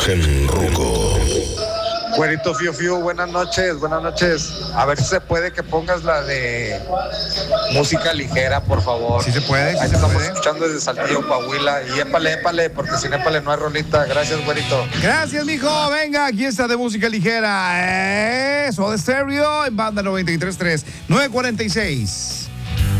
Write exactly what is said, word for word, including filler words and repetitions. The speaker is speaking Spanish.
gen ruco. Güerito Fiu Fiu, buenas noches, buenas noches. A ver si se puede que pongas la de música ligera, por favor. Sí se puede, sí Ahí se te estamos puede. escuchando desde Saltillo, Coahuila. Y épale, épale, porque sin épale no hay rolita. Gracias, güerito. Gracias, mijo. Venga, aquí está de música ligera. Eso, de Stereo en banda noventa y tres punto tres, nueve cuarenta y seis.